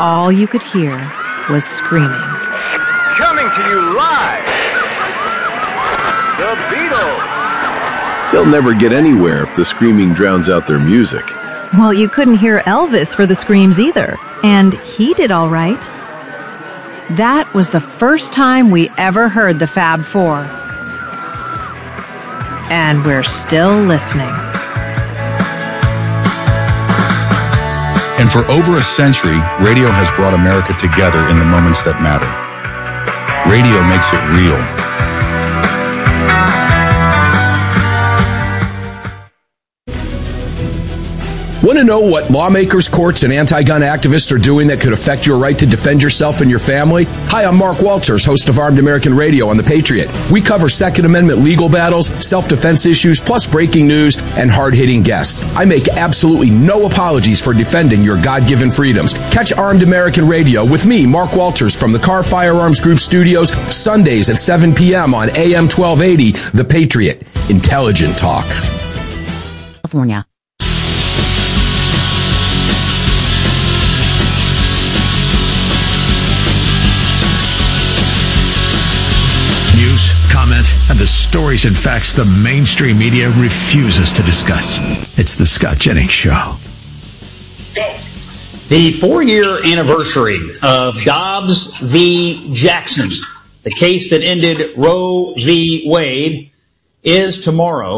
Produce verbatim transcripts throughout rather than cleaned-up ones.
all you could hear was screaming. Coming to you live, the Beatles. They'll never get anywhere if the screaming drowns out their music. Well, you couldn't hear Elvis for the screams either, and he did all right. That was the first time we ever heard the Fab Four. And we're still listening. And for over a century, radio has brought America together in the moments that matter. Radio makes it real. Want to know what lawmakers, courts, and anti-gun activists are doing that could affect your right to defend yourself and your family? Hi, I'm Mark Walters, host of Armed American Radio on The Patriot. We cover Second Amendment legal battles, self-defense issues, plus breaking news and hard-hitting guests. I make absolutely no apologies for defending your God-given freedoms. Catch Armed American Radio with me, Mark Walters, from the Car Firearms Group studios, Sundays at seven p.m. on A M twelve eighty, The Patriot. Intelligent talk. California. News, comment, and the stories and facts the mainstream media refuses to discuss. It's the Scott Jennings Show. The four-year anniversary of Dobbs v. Jackson, the case that ended Roe v. Wade, is tomorrow.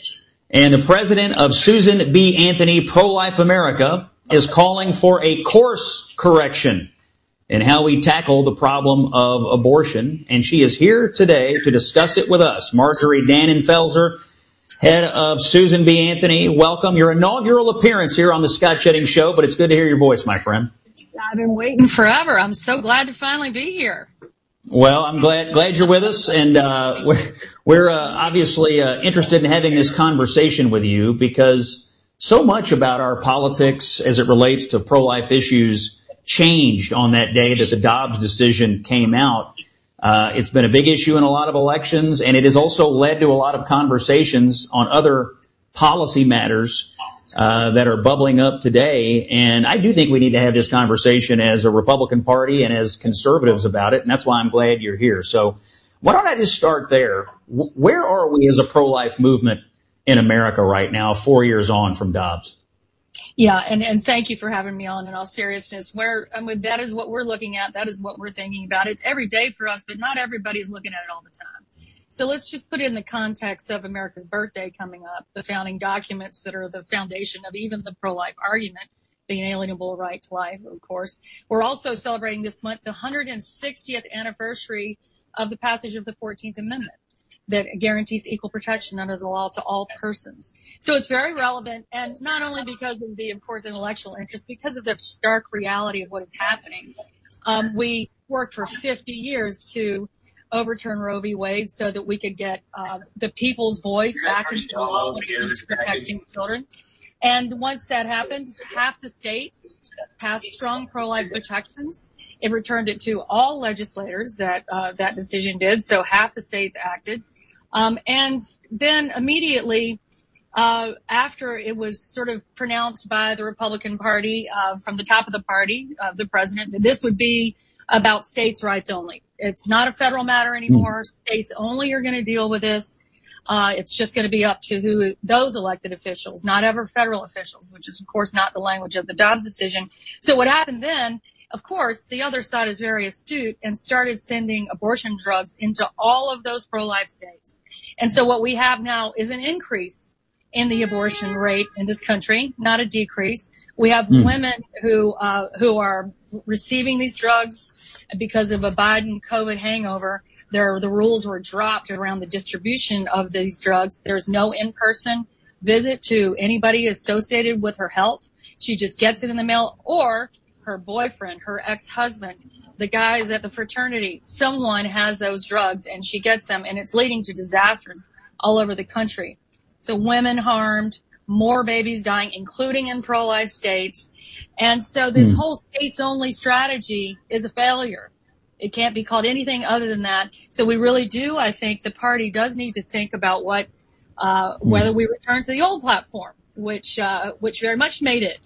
And the president of Susan B. Anthony Pro-Life America is calling for a course correction in how we tackle the problem of abortion. And she is here today to discuss it with us. Marjorie Dannenfelser, head of Susan B. Anthony, welcome. Your inaugural appearance here on the Scott Jennings Show, but it's good to hear your voice, my friend. I've been waiting forever. I'm so glad to finally be here. Well, I'm glad glad you're with us, and uh, we're, we're uh, obviously uh, interested in having this conversation with you because so much about our politics as it relates to pro-life issues changed on that day that the Dobbs decision came out. Uh, it's been a big issue in a lot of elections, and it has also led to a lot of conversations on other policy matters uh, that are bubbling up today. And I do think we need to have this conversation as a Republican Party and as conservatives about it, and that's why I'm glad you're here. So why don't I just start there? Where are we as a pro-life movement in America right now, four years on from Dobbs? Yeah, and, and thank you for having me on in all seriousness. Where I mean, that is what we're looking at. That is what we're thinking about. It's every day for us, but not everybody's looking at it all the time. So let's just put it in the context of America's birthday coming up, the founding documents that are the foundation of even the pro-life argument, the inalienable right to life, of course. We're also celebrating this month the one hundred sixtieth anniversary of the passage of the fourteenth Amendment that guarantees equal protection under the law to all persons. So it's very relevant, and not only because of the, of course, intellectual interest, because of the stark reality of what is happening. Um, we worked for fifty years to overturn Roe v. Wade so that we could get uh, the people's voice back into the law when it comes to protecting children. And once that happened, half the states passed strong pro-life protections. It returned it to all legislators that uh, that decision did, so half the states acted. Um, and then immediately uh, after it was sort of pronounced by the Republican Party uh, from the top of the party, uh, the president, that this would be about states' rights only. It's not a federal matter anymore. States only are going to deal with this. Uh, it's just going to be up to who those elected officials, not ever federal officials, which is, of course, not the language of the Dobbs decision. So what happened then, of course, the other side is very astute and started sending abortion drugs into all of those pro-life states. And so what we have now is an increase in the abortion rate in this country, not a decrease. We have mm. women who uh, who are receiving these drugs because of a Biden COVID hangover. There, the rules were dropped around the distribution of these drugs. There's no in-person visit to anybody associated with her health. She just gets it in the mail, or her boyfriend, her ex-husband, the guys at the fraternity, someone has those drugs and she gets them, and it's leading to disasters all over the country. So women harmed, more babies dying, including in pro-life states. And so this mm. whole states-only strategy is a failure. It can't be called anything other than that. So we really do, I think, the party does need to think about what, uh, mm. whether we return to the old platform, which, uh, which very much made it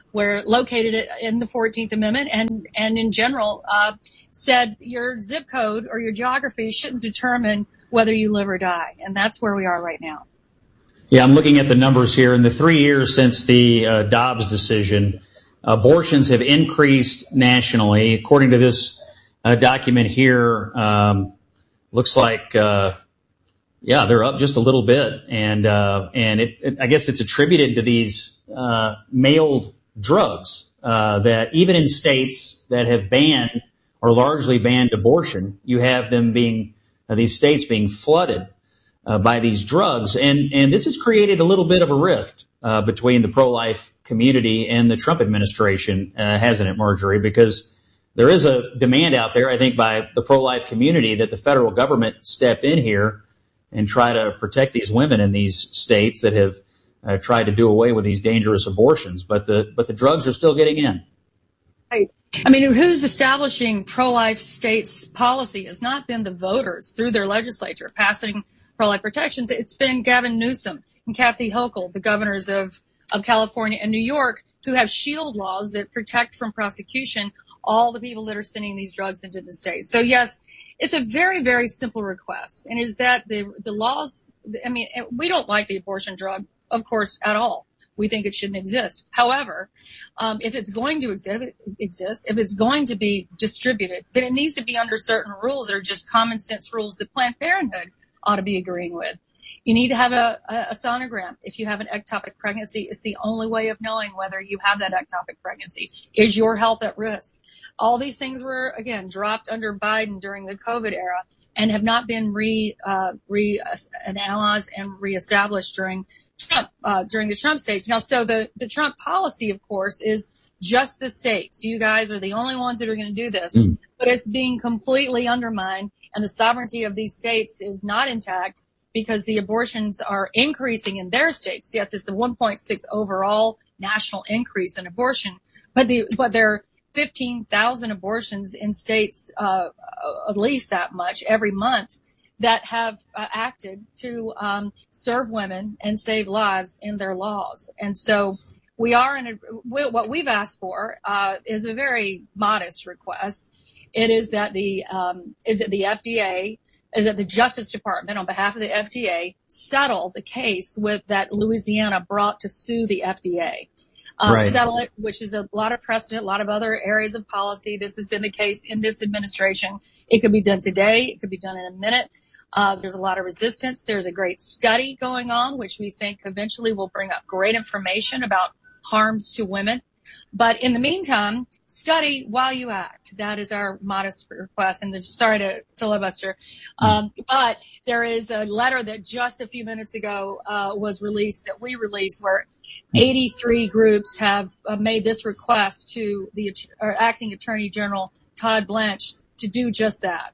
where located it in the fourteenth Amendment and, and in general, uh, said your zip code or your geography shouldn't determine whether you live or die. And that's where we are right now. Yeah, I'm looking at the numbers here. In the three years since the uh, Dobbs decision, abortions have increased nationally. According to this uh, document here, um, looks like, uh, yeah, they're up just a little bit. And, uh, and it, it, I guess it's attributed to these, uh, mailed drugs, uh, that even in states that have banned or largely banned abortion, you have them being, uh, these states being flooded, uh, by these drugs. And, and this has created a little bit of a rift, uh, between the pro-life community and the Trump administration, uh, hasn't it, Marjorie? Because there is a demand out there, I think, by the pro-life community that the federal government step in here and try to protect these women in these states that have uh, tried to do away with these dangerous abortions. But the but the drugs are still getting in. Right. I mean, who's establishing pro-life states policy has not been the voters through their legislature passing pro-life protections. It's been Gavin Newsom and Kathy Hochul, the governors of, of California and New York, who have shield laws that protect from prosecution all the people that are sending these drugs into the state. So yes, it's a very, very simple request. And is that the, the laws, I mean, we don't like the abortion drug, of course, at all. We think it shouldn't exist. However, um, if it's going to exist, exist, if it's going to be distributed, then it needs to be under certain rules that are just common sense rules that Planned Parenthood ought to be agreeing with. You need to have a, a sonogram. If you have an ectopic pregnancy, it's the only way of knowing whether you have that ectopic pregnancy. Is your health at risk? All these things were, again, dropped under Biden during the COVID era and have not been re, uh, re, analyzed and reestablished during Trump, uh, during the Trump stage. Now, so the, the Trump policy, of course, is just the states. You guys are the only ones that are going to do this, mm. but it's being completely undermined, and the sovereignty of these states is not intact, because the abortions are increasing in their states. Yes, it's a one point six overall national increase in abortion, but the, but there are fifteen thousand abortions in states, uh, at least that much every month, that have uh, acted to, um, serve women and save lives in their laws. And so we are in a, what we've asked for, uh, is a very modest request. It is that the, um, is that the F D A, is that the Justice Department, on behalf of the F D A, settle the case with that Louisiana brought to sue the F D A. Uh, right. Settle it, which is a lot of precedent, a lot of other areas of policy. This has been the case in this administration. It could be done today. It could be done in a minute. Uh, there's a lot of resistance. There's a great study going on, which we think eventually will bring up great information about harms to women. But in the meantime, study while you act. That is our modest request. And sorry to filibuster. Um, but there is a letter that just a few minutes ago, uh, was released, that we released, where eighty-three groups have uh, made this request to the uh, acting Attorney General Todd Blanche to do just that.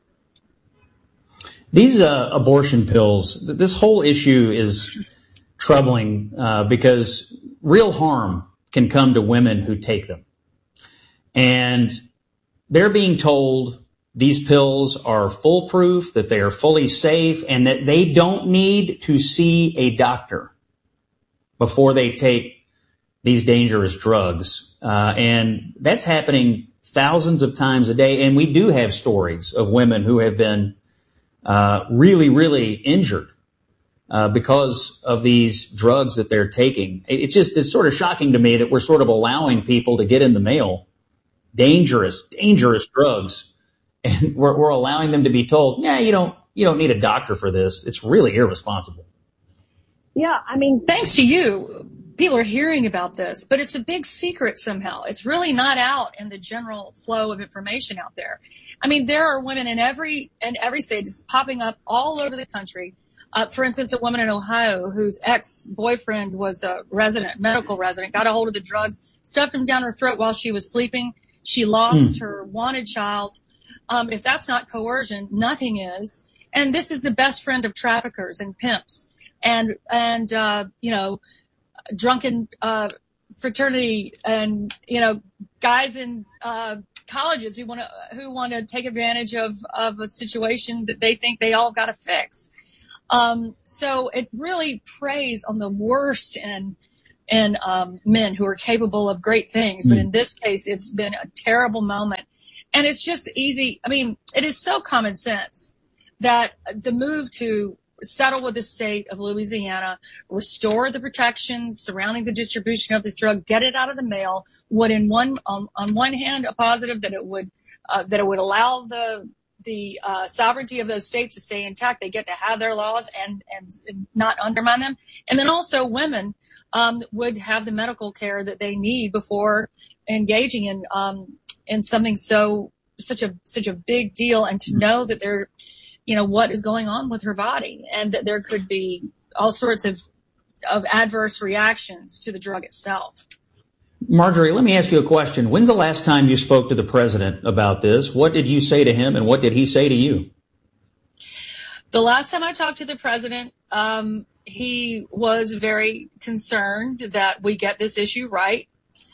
These uh, abortion pills, this whole issue is troubling uh, because real harm can come to women who take them. And they're being told these pills are foolproof, that they are fully safe, and that they don't need to see a doctor before they take these dangerous drugs. Uh, and that's happening thousands of times a day. And we do have stories of women who have been uh, really, really injured Uh, because of these drugs that they're taking. It's just, it's sort of shocking to me that we're sort of allowing people to get in the mail dangerous, dangerous drugs. And we're, we're allowing them to be told, yeah, you don't, you don't need a doctor for this. It's really irresponsible. Yeah. I mean, thanks to you, people are hearing about this, but it's a big secret somehow. It's really not out in the general flow of information out there. I mean, there are women in every, in every state. It's popping up all over the country. Uh, for instance, a woman in Ohio whose ex-boyfriend was a resident, medical resident, got a hold of the drugs, stuffed them down her throat while she was sleeping. She lost mm. her wanted child. Um, if that's not coercion, nothing is. And this is the best friend of traffickers and pimps and, and, uh, you know, drunken, uh, fraternity and, you know, guys in, uh, colleges who want to, who want to take advantage of, of a situation that they think they all got to fix. Um, so it really preys on the worst and in um, men who are capable of great things. But in this case, it's been a terrible moment. And it's just easy. I mean, it is so common sense that the move to settle with the state of Louisiana, restore the protections surrounding the distribution of this drug, get it out of the mail, would in one, on, on one hand, a positive that it would, uh, that it would allow the, the, uh, sovereignty of those states to stay intact. They get to have their laws and, and not undermine them. And then also women, um, would have the medical care that they need before engaging in, um, in something so, such a, such a big deal, and to know that they're, you know, what is going on with her body, and that there could be all sorts of, of adverse reactions to the drug itself. Marjorie, let me ask you a question. When's the last time you spoke to the president about this? What did you say to him, and what did he say to you? The last time I talked to the president, um, he was very concerned that we get this issue right.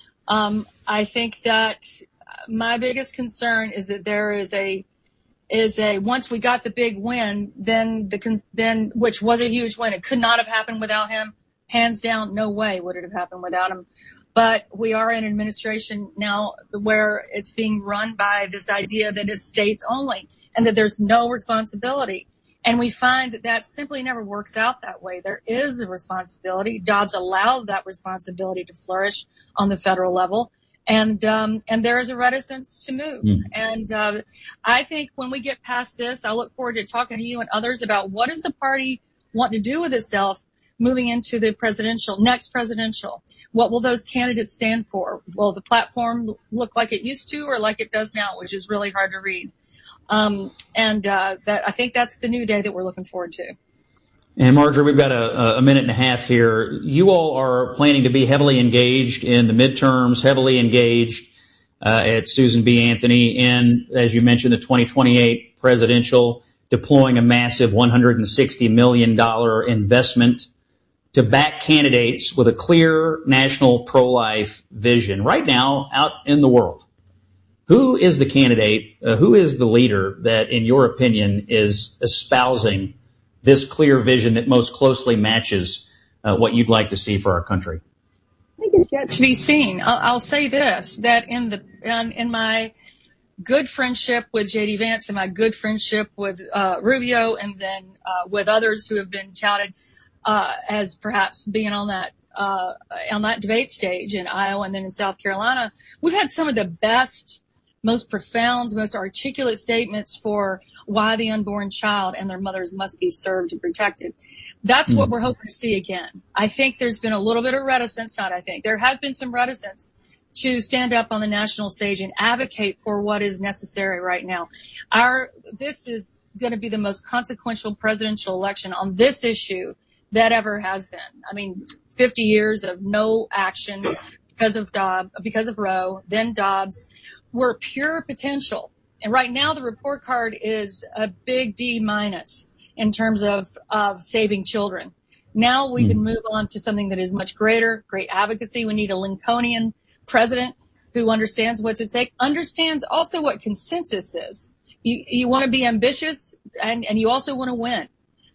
Um, I think that my biggest concern is that there is a is a once we got the big win, then the then which was a huge win. It could not have happened without him. Hands down, no way would it have happened without him. But we are in an administration now where it's being run by this idea that it's states only and that there's no responsibility. And we find that that simply never works out that way. There is a responsibility. Dobbs allowed that responsibility to flourish on the federal level. And, um, and there is a reticence to move. Mm. And, uh, I think when we get past this, I look forward to talking to you and others about what does the party want to do with itself moving into the presidential, next presidential. What will those candidates stand for? Will the platform look like it used to or like it does now, which is really hard to read? Um, and, uh, that, I think that's the new day that we're looking forward to. And Marjorie, we've got a, a minute and a half here. You all are planning to be heavily engaged in the midterms, heavily engaged uh, at Susan B. Anthony, and as you mentioned, the twenty twenty-eight presidential, deploying a massive one hundred sixty million dollars investment to back candidates with a clear national pro-life vision. Right now, out in the world, who is the candidate, uh, who is the leader that, in your opinion, is espousing this clear vision that most closely matches uh, what you'd like to see for our country? I think it's yet to be seen. I'll, I'll say this, that in the in, in my good friendship with J D Vance and my good friendship with uh, Rubio, and then uh, with others who have been touted uh, as perhaps being on that uh, on that debate stage in Iowa and then in South Carolina, we've had some of the best, most profound, most articulate statements for why the unborn child and their mothers must be served and protected. That's mm-hmm. what we're hoping to see again. I think there's been a little bit of reticence, not I think, there has been some reticence to stand up on the national stage and advocate for what is necessary right now. Our, this is going to be the most consequential presidential election on this issue that ever has been. I mean, fifty years of no action because of Dobbs, because of Roe, then Dobbs. We're pure potential. And right now the report card is a big D minus in terms of, of saving children. Now we mm. can move on to something that is much greater, great advocacy. We need a Lincolnian president who understands what's at stake, understands also what consensus is. You, you want to be ambitious and, and you also want to win.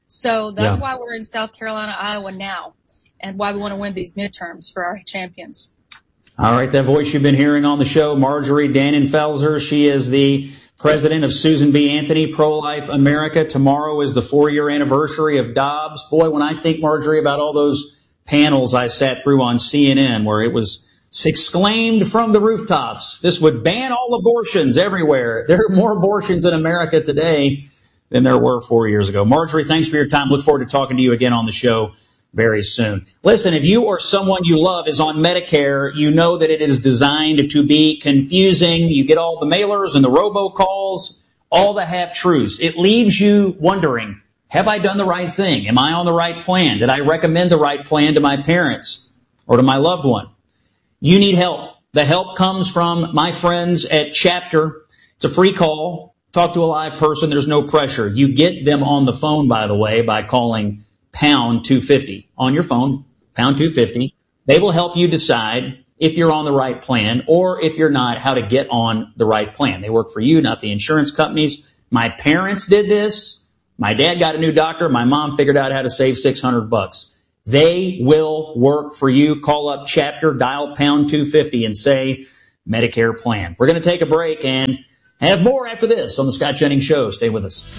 So that's yeah. why we're in South Carolina, Iowa now, and why we want to win these midterms for our champions. All right, that voice you've been hearing on the show, Marjorie Dannenfelser. She is the president of Susan B. Anthony, Pro-Life America. Tomorrow is the four-year anniversary of Dobbs. Boy, when I think, Marjorie, about all those panels I sat through on C N N where it was exclaimed from the rooftops, this would ban all abortions everywhere. There are more abortions in America today than there were four years ago. Marjorie, thanks for your time. Look forward to talking to you again on the show very soon. Listen, if you or someone you love is on Medicare, you know that it is designed to be confusing. You get all the mailers and the robocalls, all the half-truths. It leaves you wondering, have I done the right thing? Am I on the right plan? Did I recommend the right plan to my parents or to my loved one? You need help. The help comes from my friends at Chapter. It's a free call. Talk to a live person. There's no pressure. You get them on the phone, by the way, by calling pound two fifty on your phone, pound two fifty. They will help you decide if you're on the right plan or if you're not, how to get on the right plan. They work for you, not the insurance companies. My parents did this. My dad got a new doctor. My mom figured out how to save six hundred bucks. They will work for you. Call up Chapter, dial pound two fifty and say Medicare plan. We're going to take a break and have more after this on the Scott Jennings Show. Stay with us.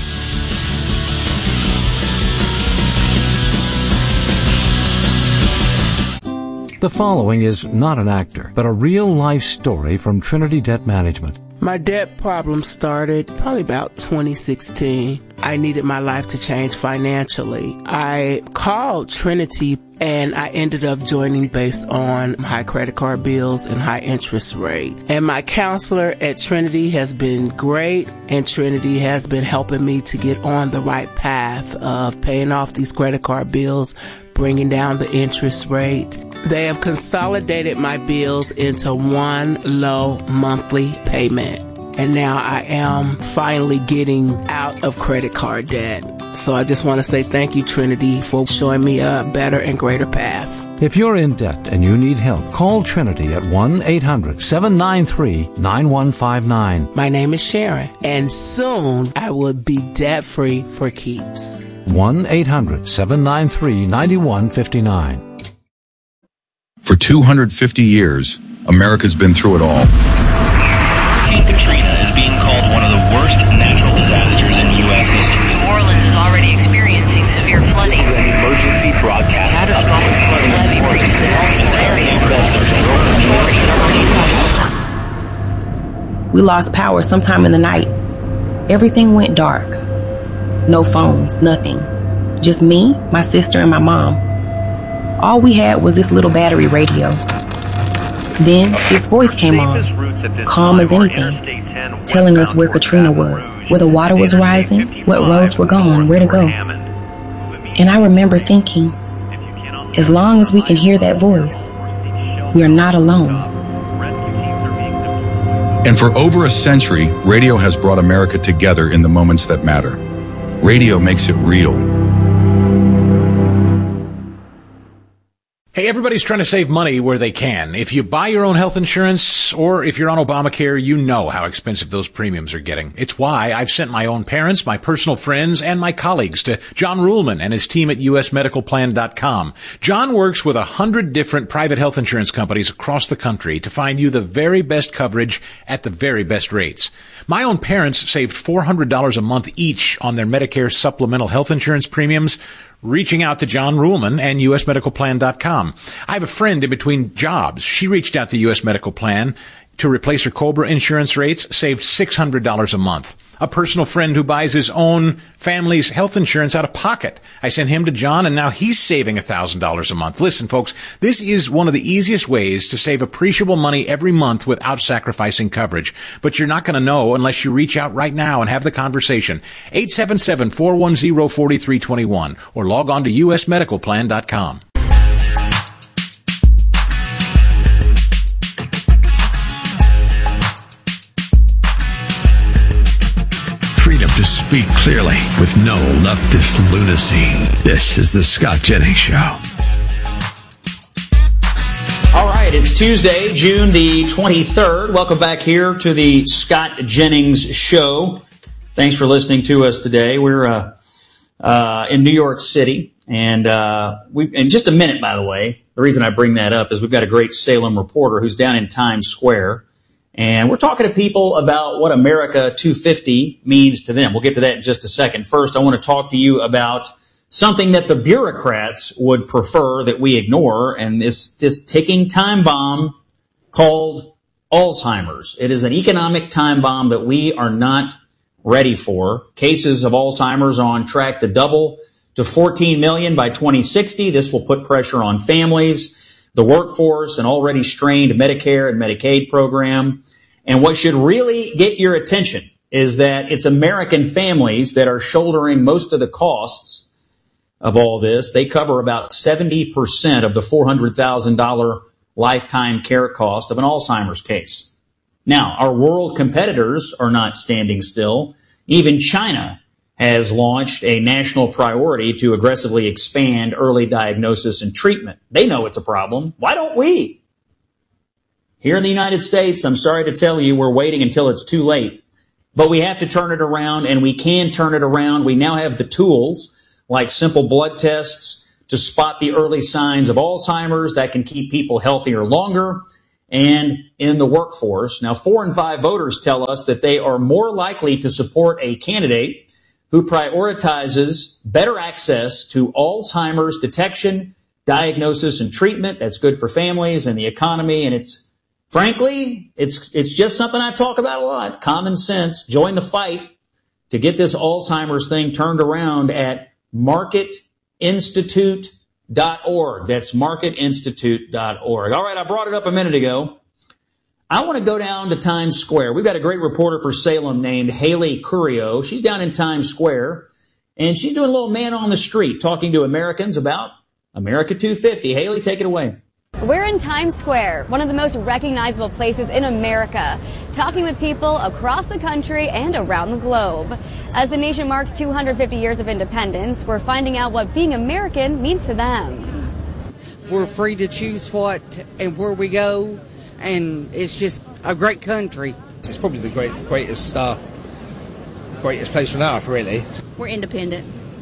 The following is not an actor, but a real-life story from Trinity Debt Management. My debt problem started probably about twenty sixteen. I needed my life to change financially. I called Trinity and I ended up joining based on high credit card bills and high interest rate. And my counselor at Trinity has been great, and Trinity has been helping me to get on the right path of paying off these credit card bills, bringing down the interest rate. They have consolidated my bills into one low monthly payment. And now I am finally getting out of credit card debt. So I just want to say thank you, Trinity, for showing me a better and greater path. If you're in debt and you need help, call Trinity at one eight hundred seven nine three nine one five nine. My name is Sharon, and soon I will be debt-free for keeps. one eight hundred seven nine three nine one five nine. For two hundred fifty years, America's been through it all. Hurricane Katrina is being called one of the worst natural disasters in U S history. New Orleans is already experiencing severe flooding. This is an emergency broadcast. Catastrophic flood levy reaches in multiple areas. We lost power sometime in the night. Everything went dark. No phones, nothing. Just me, my sister, and my mom. All we had was this little battery radio. Then this voice came on, calm as anything, telling us where Katrina was, where the water was rising, what roads were gone, where to go. And I remember thinking, as long as we can hear that voice, we are not alone. And for over a century, radio has brought America together in the moments that matter. Radio makes it real. Hey, everybody's trying to save money where they can. If you buy your own health insurance, or if you're on Obamacare, you know how expensive those premiums are getting. It's why I've sent my own parents, my personal friends, and my colleagues to John Ruhlman and his team at U S medical plan dot com. John works with a hundred different private health insurance companies across the country to find you the very best coverage at the very best rates. My own parents saved four hundred dollars a month each on their Medicare supplemental health insurance premiums, reaching out to John Ruhlman and U S medical plan dot com. I have a friend in between jobs. She reached out to U S Medical Plan to replace her COBRA insurance rates, saved six hundred dollars a month. A personal friend who buys his own family's health insurance out of pocket. I sent him to John, and now he's saving one thousand dollars a month. Listen, folks, this is one of the easiest ways to save appreciable money every month without sacrificing coverage. But you're not going to know unless you reach out right now and have the conversation. eight seven seven, four one zero, four three two one or log on to U S medical plan dot com. Freedom to speak clearly with no leftist lunacy. This is the Scott Jennings Show. All right, it's Tuesday, June the twenty-third. Welcome back here to the Scott Jennings Show. Thanks for listening to us today. We're uh, uh, in New York City, and uh, we in just a minute, by the way, the reason I bring that up is we've got a great Salem reporter who's down in Times Square. And we're talking to people about what America two fifty means to them. We'll get to that in just a second. First, I want to talk to you about something that the bureaucrats would prefer that we ignore, and this, this ticking time bomb called Alzheimer's. It is an economic time bomb that we are not ready for. Cases of Alzheimer's are on track to double to fourteen million by twenty sixty. This will put pressure on families, the workforce, an already strained Medicare and Medicaid program. And what should really get your attention is that it's American families that are shouldering most of the costs of all this. They cover about seventy percent of the four hundred thousand dollars lifetime care cost of an Alzheimer's case. Now, our world competitors are not standing still. Even China has launched a national priority to aggressively expand early diagnosis and treatment. They know it's a problem. Why don't we? Here in the United States, I'm sorry to tell you, we're waiting until it's too late. But we have to turn it around, and we can turn it around. We now have the tools, like simple blood tests, to spot the early signs of Alzheimer's that can keep people healthier longer and in the workforce. Now, four in five voters tell us that they are more likely to support a candidate who prioritizes better access to Alzheimer's detection, diagnosis, and treatment. That's good for families and the economy. And it's, frankly, it's, it's just something I talk about a lot. Common sense. Join the fight to get this Alzheimer's thing turned around at market institute dot org. That's market institute dot org. All right, I brought it up a minute ago. I want to go down to Times Square. We've got a great reporter for Salem named Haley Curio. She's down in Times Square, and she's doing a little man on the street talking to Americans about America two fifty. Haley, take it away. We're in Times Square, one of the most recognizable places in America, talking with people across the country and around the globe. As the nation marks two hundred fifty years of independence, we're finding out what being American means to them. We're free to choose what and where we go, and it's just a great country. It's probably the great, greatest, uh, greatest place on earth, really. We're independent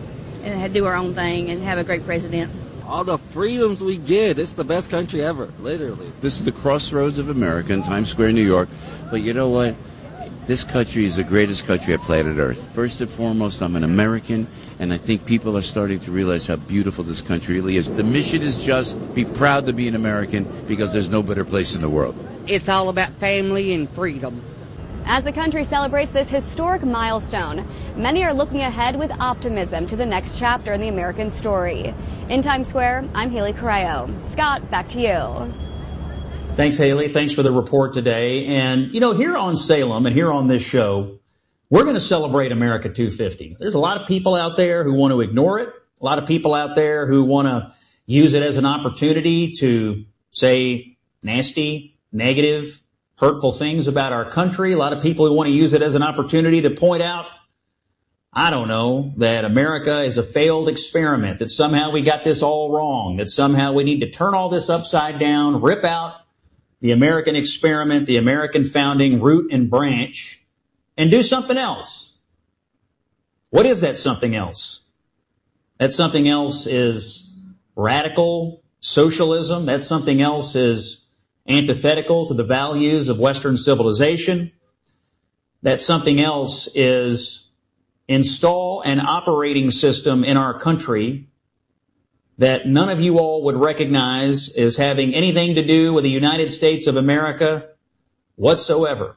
and do our own thing and have a great president. All the freedoms we get. It's the best country ever, literally. This is the crossroads of America in Times Square, New York. But you know what? This country is the greatest country on planet Earth. First and foremost, I'm an American, and I think people are starting to realize how beautiful this country really is. The mission is just be proud to be an American, because there's no better place in the world. It's all about family and freedom. As the country celebrates this historic milestone, many are looking ahead with optimism to the next chapter in the American story. In Times Square, I'm Haley Correo. Scott, back to you. Thanks, Haley. Thanks for the report today. And, you know, here on Salem and here on this show, we're going to celebrate America two fifty. There's a lot of people out there who want to ignore it. A lot of people out there who want to use it as an opportunity to say nasty, negative, hurtful things about our country. A lot of people who want to use it as an opportunity to point out, I don't know, that America is a failed experiment, that somehow we got this all wrong, that somehow we need to turn all this upside down, rip out the American experiment, the American founding root and branch, and do something else. What is that something else? That something else is radical socialism. That something else is antithetical to the values of Western civilization. That something else is install an operating system in our country that none of you all would recognize as having anything to do with the United States of America whatsoever.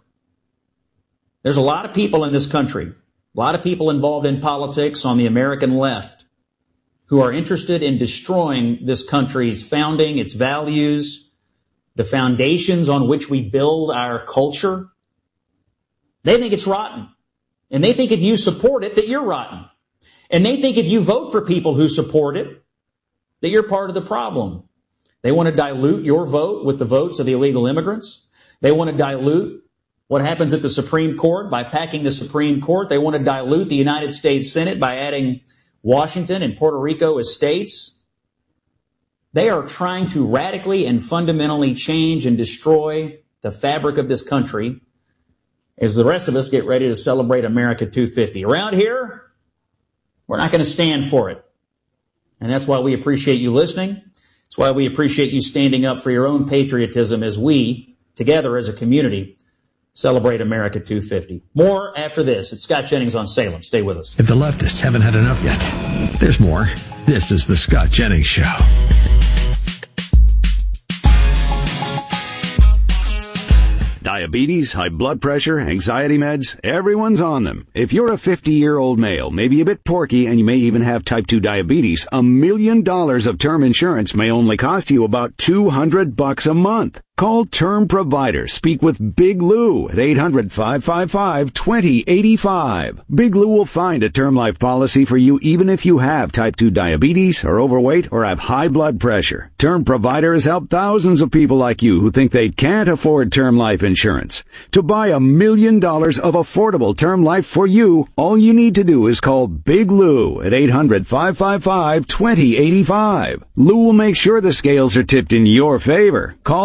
There's a lot of people in this country, a lot of people involved in politics on the American left who are interested in destroying this country's founding, its values, the foundations on which we build our culture. They think it's rotten. And they think if you support it, that you're rotten. And they think if you vote for people who support it, that you're part of the problem. They want to dilute your vote with the votes of the illegal immigrants. They want to dilute what happens at the Supreme Court by packing the Supreme Court. They want to dilute the United States Senate by adding Washington and Puerto Rico as states. They are trying to radically and fundamentally change and destroy the fabric of this country as the rest of us get ready to celebrate America two fifty. Around here, we're not going to stand for it. And that's why we appreciate you listening. It's why we appreciate you standing up for your own patriotism as we, together as a community, celebrate America two fifty. More after this. It's Scott Jennings on Salem. Stay with us. If the leftists haven't had enough yet, there's more. This is the Scott Jennings Show. Diabetes, high blood pressure, anxiety meds, everyone's on them. If you're a fifty-year-old male, maybe a bit porky, and you may even have type two diabetes, a million dollars of term insurance may only cost you about two hundred bucks a month. Call Term Provider. Speak with Big Lou at eight hundred, five five five, two zero eight five. Big Lou will find a term life policy for you even if you have type two diabetes, are overweight, or have high blood pressure. Term Provider has helped thousands of people like you who think they can't afford term life insurance. To buy a million dollars of affordable term life for you, all you need to do is call Big Lou at eight hundred, five five five, two zero eight five. Lou will make sure the scales are tipped in your favor. Call eight hundred,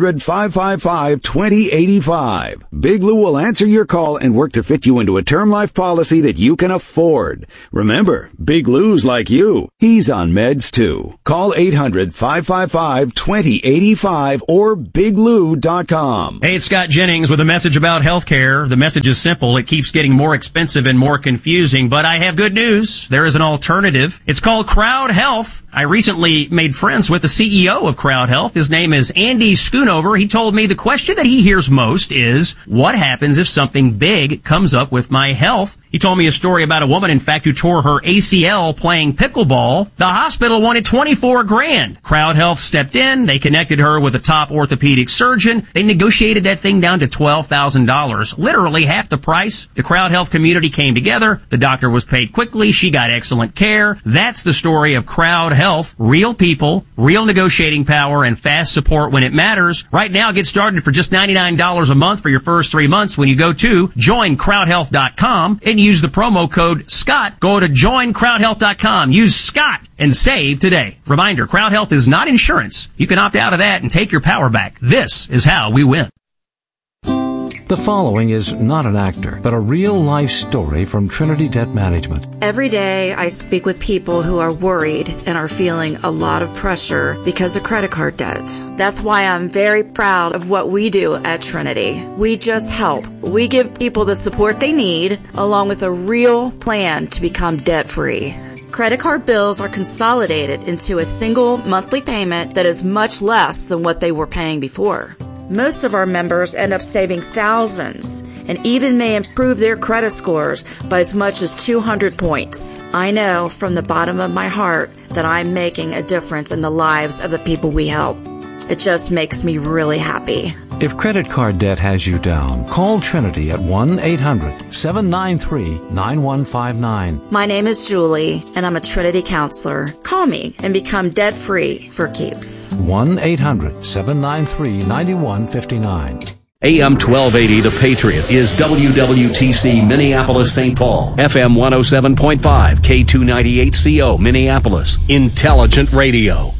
hundred, five five five, two zero eight five. Big Lou will answer your call and work to fit you into a term life policy that you can afford. Remember, Big Lou's like you. He's on meds too. Call eight hundred, five five five, two zero eight five or big lou dot com. Hey, it's Scott Jennings with a message about healthcare. The message is simple. It keeps getting more expensive and more confusing, but I have good news. There is an alternative. It's called Crowd Health. I recently made friends with the C E O of Crowd Health. His name is Andy Schoonover. He told me the question that he hears most is, what happens if something big comes up with my health? He told me a story about a woman, in fact, who tore her A C L playing pickleball. The hospital wanted twenty-four grand. Crowd Health stepped in. They connected her with a top orthopedic surgeon. They negotiated that thing down to twelve thousand dollars, literally half the price. The Crowd Health community came together. The doctor was paid quickly. She got excellent care. That's the story of Crowd Health. Real people, real negotiating power, and fast support when it matters. Right now, get started for just ninety-nine dollars a month for your first three months when you go to join crowd health dot com and use the promo code SCOTT. Go to join crowd health dot com. Use SCOTT and save today. Reminder, Crowd Health is not insurance. You can opt out of that and take your power back. This is how we win. The following is not an actor, but a real-life story from Trinity Debt Management. Every day I speak with people who are worried and are feeling a lot of pressure because of credit card debt. That's why I'm very proud of what we do at Trinity. We just help. We give people the support they need, along with a real plan to become debt-free. Credit card bills are consolidated into a single monthly payment that is much less than what they were paying before. Most of our members end up saving thousands and even may improve their credit scores by as much as two hundred points. I know from the bottom of my heart that I'm making a difference in the lives of the people we help. It just makes me really happy. If credit card debt has you down, call Trinity at one eight hundred, seven nine three, nine one five nine. My name is Julie, and I'm a Trinity counselor. Call me and become debt-free for keeps. one eight hundred, seven nine three, nine one five nine. A M twelve eighty The Patriot is W W T C Minneapolis Saint Paul, F M one oh seven point five, K two ninety-eight C O Minneapolis, Intelligent Radio.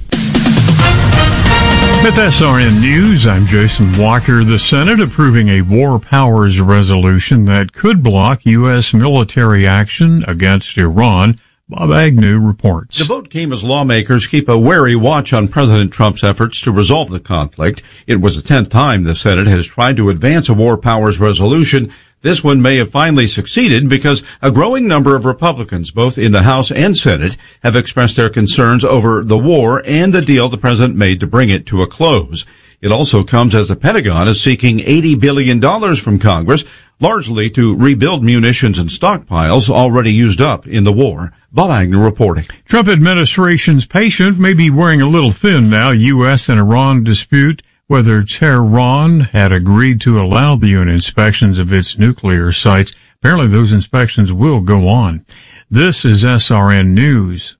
With S R N News, I'm Jason Walker. The Senate approving a war powers resolution that could block U S military action against Iran. Bob Agnew reports. The vote came as lawmakers keep a wary watch on President Trump's efforts to resolve the conflict. It was the tenth time the Senate has tried to advance a war powers resolution. This one may have finally succeeded because a growing number of Republicans, both in the House and Senate, have expressed their concerns over the war and the deal the president made to bring it to a close. It also comes as the Pentagon is seeking eighty billion dollars from Congress, largely to rebuild munitions and stockpiles already used up in the war. Bob Agnew reporting. Trump administration's patient may be wearing a little thin now. U S and Iran dispute whether Tehran had agreed to allow the U N inspections of its nuclear sites. Apparently those inspections will go on. This is S R N News.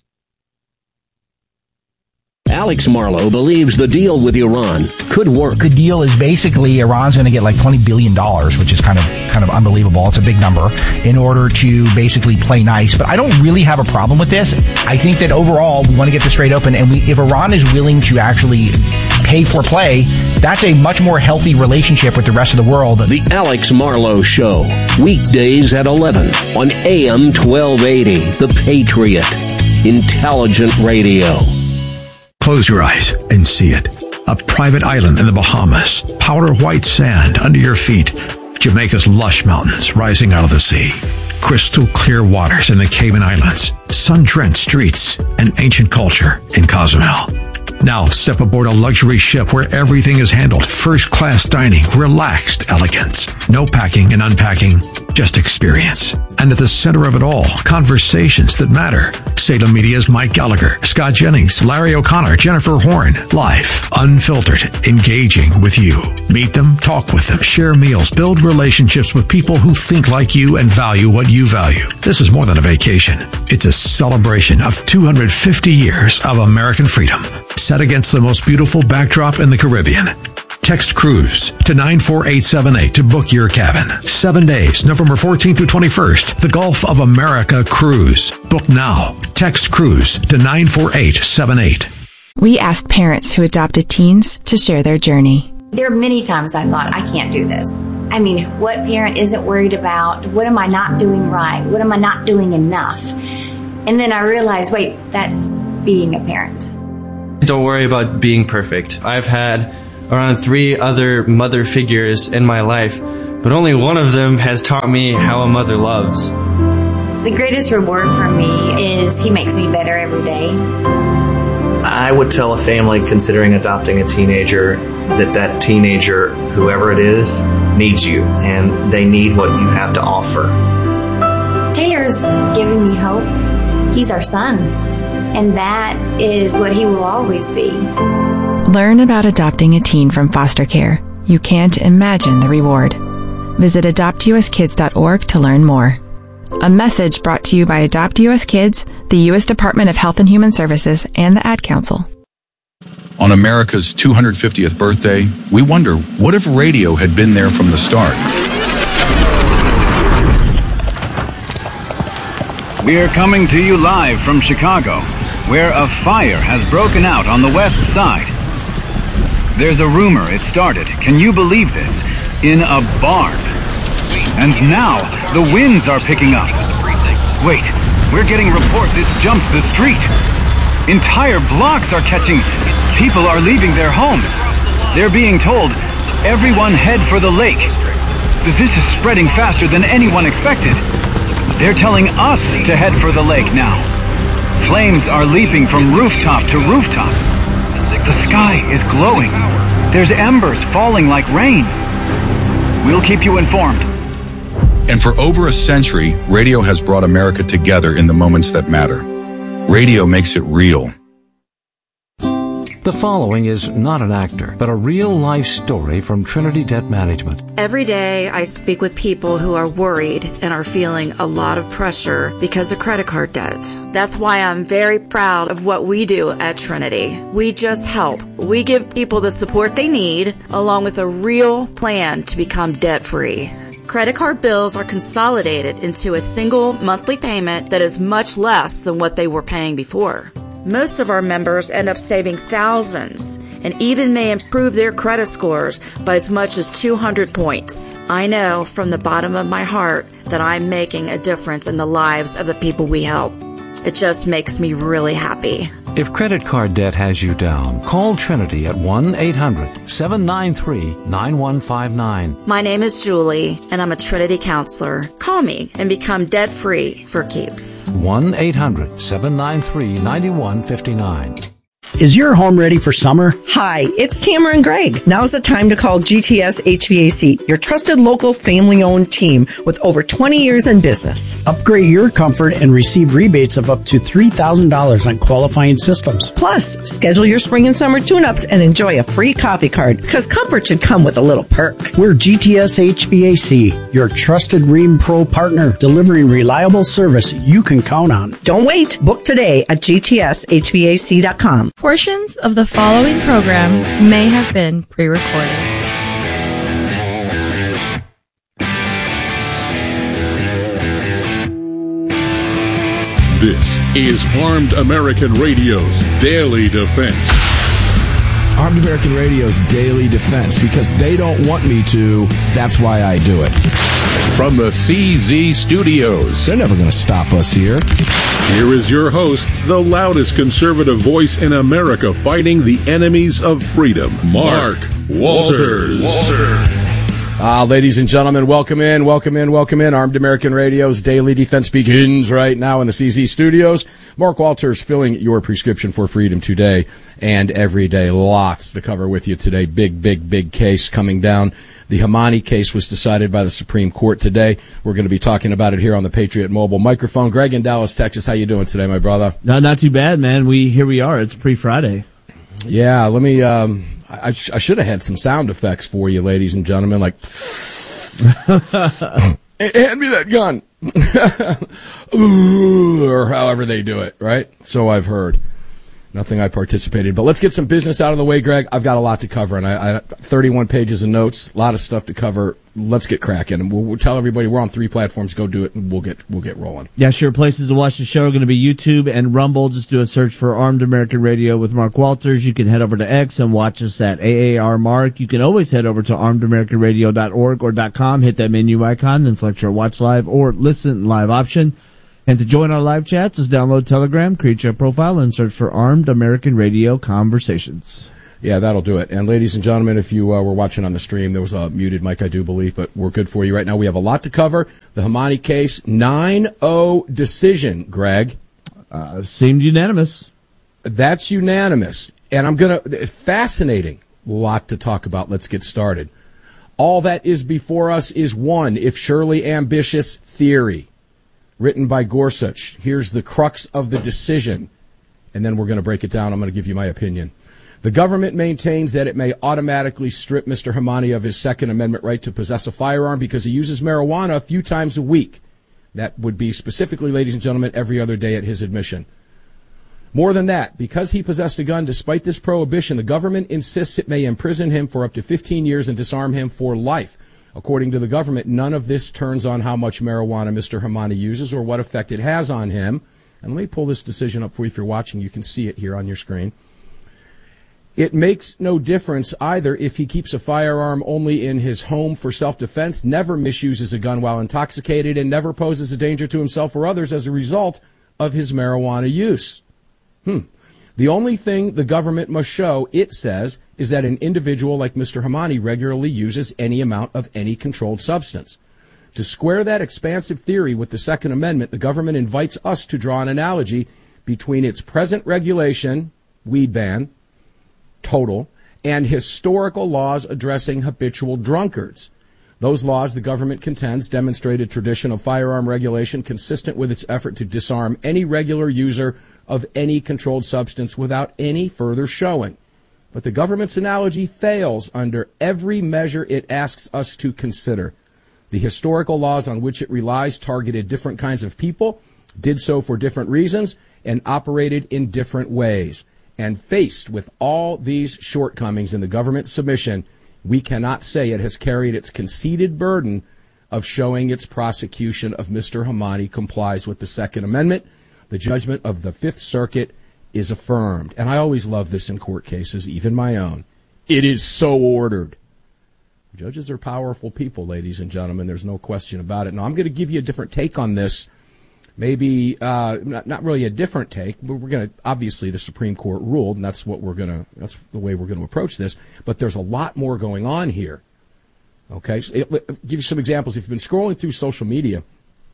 Alex Marlow believes the deal with Iran could work. The deal is basically Iran's going to get like twenty billion dollars, which is kind of kind of unbelievable. It's a big number in order to basically play nice. But I don't really have a problem with this. I think that overall we want to get this straight open. And we, if Iran is willing to actually pay for play, that's a much more healthy relationship with the rest of the world. The Alex Marlow Show, weekdays at eleven on A M twelve eighty, The Patriot, Intelligent Radio. Close your eyes and see it. A private island in the Bahamas. Powder white sand under your feet. Jamaica's lush mountains rising out of the sea. Crystal clear waters in the Cayman Islands. Sun-drenched streets and ancient culture in Cozumel. Now step aboard a luxury ship where everything is handled. First-class dining, relaxed elegance. No packing and unpacking, just experience. And at the center of it all, conversations that matter. Salem Media's Mike Gallagher, Scott Jennings, Larry O'Connor, Jennifer Horn. Live, unfiltered, engaging with you. Meet them, talk with them, share meals, build relationships with people who think like you and value what you value. This is more than a vacation. It's a celebration of two hundred fifty years of American freedom, set against the most beautiful backdrop in the Caribbean. Text cruise to nine four eight seven eight to book your cabin. Seven days, November fourteenth through twenty-first. The Gulf of America Cruise. Book now. Text cruise to nine four eight seven eight. We asked parents who adopted teens to share their journey. There are many times I thought, I can't do this. I mean, what parent isn't worried about, what am I not doing right? What am I not doing enough? And then I realized, wait, that's being a parent. Don't worry about being perfect. I've had around three other mother figures in my life, but only one of them has taught me how a mother loves. The greatest reward for me is he makes me better every day. I would tell a family considering adopting a teenager that that teenager, whoever it is, needs you, and they need what you have to offer. Taylor's giving me hope. He's our son, and that is what he will always be. Learn about adopting a teen from foster care. You can't imagine the reward. Visit adopt u s kids dot org to learn more. A message brought to you by Adopt U S Kids, the U S Department of Health and Human Services, and the Ad Council. On America's two hundred fiftieth birthday, we wonder, what if radio had been there from the start? We are coming to you live from Chicago, where a fire has broken out on the west side. There's a rumor it started, can you believe this, in a barn. And now, the winds are picking up. Wait, we're getting reports it's jumped the street. Entire blocks are catching. People are leaving their homes. They're being told, everyone head for the lake. This is spreading faster than anyone expected. They're telling us to head for the lake now. Flames are leaping from rooftop to rooftop. The sky is glowing. There's embers falling like rain. We'll keep you informed. And for over a century, radio has brought America together in the moments that matter. Radio makes it real. The following is not an actor, but a real-life story from Trinity Debt Management. Every day I speak with people who are worried and are feeling a lot of pressure because of credit card debt. That's why I'm very proud of what we do at Trinity. We just help. We give people the support they need, along with a real plan to become debt-free. Credit card bills are consolidated into a single monthly payment that is much less than what they were paying before. Most of our members end up saving thousands and even may improve their credit scores by as much as two hundred points. I know from the bottom of my heart that I'm making a difference in the lives of the people we help. It just makes me really happy. If credit card debt has you down, call Trinity at one eight hundred seven nine three nine one five nine. My name is Julie, and I'm a Trinity counselor. Call me and become debt-free for keeps. one eight hundred seven nine three nine one five nine. Is your home ready for summer? Hi, it's Tamara and Greg. Now's the time to call G T S H V A C, your trusted local family-owned team with over twenty years in business. Upgrade your comfort and receive rebates of up to three thousand dollars on qualifying systems. Plus, schedule your spring and summer tune-ups and enjoy a free coffee card, because comfort should come with a little perk. We're G T S H V A C, your trusted Rheem Pro partner, delivering reliable service you can count on. Don't wait. Book today at G T S H V A C dot com. Portions of the following program may have been pre-recorded. This is Armed American Radio's Daily Defense. Armed American Radio's Daily Defense, because they don't want me to, that's why I do it. From the C Z Studios. They're never going to stop us here. Here is your host, the loudest conservative voice in America fighting the enemies of freedom, Mark, Mark Walters. Walters. Ah, ladies and gentlemen, welcome in, welcome in, welcome in. Armed American Radio's Daily Defense begins right now in the C Z Studios. Mark Walters filling your prescription for freedom today and every day. Lots to cover with you today. Big, big, big case coming down. The Hamani case was decided by the Supreme Court today. We're going to be talking about it here on the Patriot Mobile microphone. Greg in Dallas, Texas, how you doing today, my brother? No, not too bad, man. We here we are. It's pre-Friday. Yeah, let me. Um, I, sh- I should have had some sound effects for you, ladies and gentlemen, like, hand me that gun, Ooh, or however they do it, right? So I've heard. Nothing I participated in. But let's get some business out of the way, Greg. I've got a lot to cover, and I, I thirty-one pages of notes, a lot of stuff to cover. Let's get cracking, and we'll, we'll tell everybody we're on three platforms. Go do it, and we'll get we'll get rolling. Yeah, sure. Places to watch the show are going to be YouTube and Rumble. Just do a search for Armed American Radio with Mark Walters. You can head over to X and watch us at A A R Mark. You can always head over to armed american radio dot org or .com, hit that menu icon, then select your watch live or listen live option. And to join our live chats, just download Telegram, create your profile, and search for Armed American Radio Conversations. Yeah, that'll do it. And ladies and gentlemen, if you uh, were watching on the stream, there was a muted mic, I do believe, but we're good for you right now. We have a lot to cover. The Hamani case, nine oh decision, Greg. Uh, seemed unanimous. That's unanimous. And I'm going to, fascinating lot to talk about. Let's get started. All that is before us is one, if surely ambitious, theory, written by Gorsuch. Here's the crux of the decision. And then we're going to break it down. I'm going to give you my opinion. The government maintains that it may automatically strip Mister Hamani of his Second Amendment right to possess a firearm because he uses marijuana a few times a week. That would be specifically, ladies and gentlemen, every other day at his admission. More than that, because he possessed a gun despite this prohibition, the government insists it may imprison him for up to fifteen years and disarm him for life. According to the government, none of this turns on how much marijuana Mister Hamani uses or what effect it has on him. And let me pull this decision up for you if you're watching. You can see it here on your screen. It makes no difference either if he keeps a firearm only in his home for self-defense, never misuses a gun while intoxicated, and never poses a danger to himself or others as a result of his marijuana use. Hmm. The only thing the government must show, it says, is that an individual like Mister Hamani regularly uses any amount of any controlled substance. To square that expansive theory with the Second Amendment, the government invites us to draw an analogy between its present regulation, weed ban, total, and historical laws addressing habitual drunkards. Those laws, the government contends, demonstrate a tradition of firearm regulation consistent with its effort to disarm any regular user of any controlled substance without any further showing. But the government's analogy fails under every measure it asks us to consider. The historical laws on which it relies targeted different kinds of people, did so for different reasons, and operated in different ways. And faced with all these shortcomings in the government's submission, we cannot say it has carried its conceded burden of showing its prosecution of Mister Hamani complies with the Second Amendment. The judgment of the Fifth Circuit is affirmed. And I always love this in court cases, even my own. It is so ordered. Judges are powerful people, ladies and gentlemen. There's no question about it. Now, I'm going to give you a different take on this. Maybe uh, not, not really a different take, but we're going to, obviously the Supreme Court ruled, and that's what we're going to, that's the way we're going to approach this. But there's a lot more going on here. Okay, so it, it, give you some examples. If you've been scrolling through social media